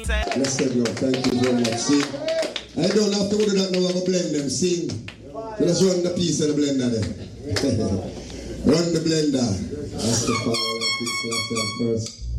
Let's take it up. Thank you very much. See, I don't have to do that now. I'm going to blend them. See, so let's run the piece of the blender there. Run the blender. That's the power of the first.